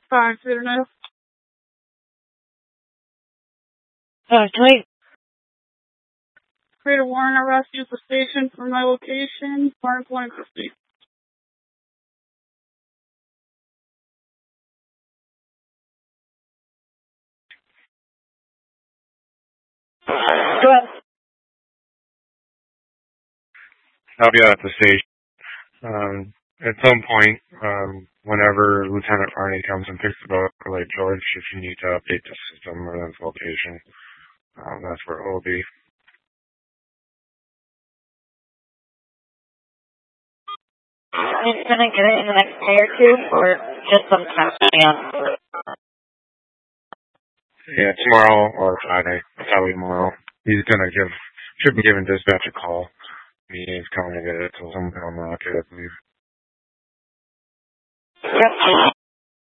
5 Citadel. Wait. Create a warrant arrest at the station for my location. Warrant 2050. Go ahead. I'll be at the station. At some point, whenever Lieutenant Arnie comes and picks the boat for Lake George, if you need to update the system or its location, that's where it will be. He's gonna get it in the next day or two, or just sometime soon? Yeah, tomorrow or Friday. Probably tomorrow. Should be giving dispatch a call. He's coming to get it, so sometime I'll get it, I believe. Yep.